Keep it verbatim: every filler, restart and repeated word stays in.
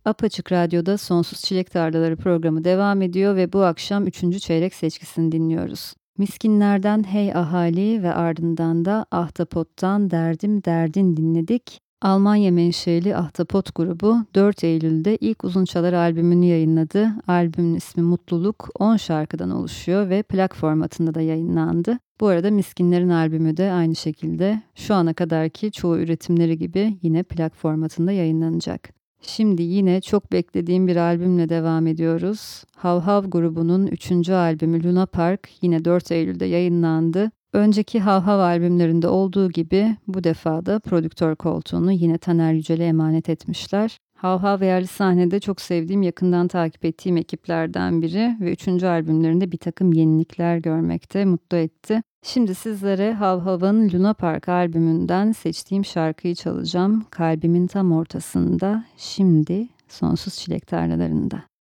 Apaçık Radyo'da Sonsuz Çilek Tarlaları programı devam ediyor ve bu akşam üçüncü çeyrek seçkisini dinliyoruz. Miskinlerden Hey Ahali ve ardından da Ahtapot'tan Derdim Derdin dinledik. Almanya menşeli Ahtapot grubu dört Eylül'de ilk uzun çalar albümünü yayınladı. Albümün ismi Mutluluk, on şarkıdan oluşuyor ve plak formatında da yayınlandı. Bu arada Miskinler'in albümü de aynı şekilde şu ana kadarki çoğu üretimleri gibi yine plak formatında yayınlanacak. Şimdi yine çok beklediğim bir albümle devam ediyoruz. Hav Hav grubunun üçüncü albümü Luna Park yine dört Eylül'de yayınlandı. Önceki Hav Hav albümlerinde olduğu gibi bu defa da prodüktör koltuğunu yine Taner Yücel'e emanet etmişler. Hav Hav yerli sahnede çok sevdiğim, yakından takip ettiğim ekiplerden biri ve üçüncü albümlerinde bir takım yenilikler görmekte mutlu etti. Şimdi sizlere Hav Hav'ın Luna Park albümünden seçtiğim şarkıyı çalacağım. Kalbimin tam ortasında, şimdi Sonsuz Çilek Tarlalarında.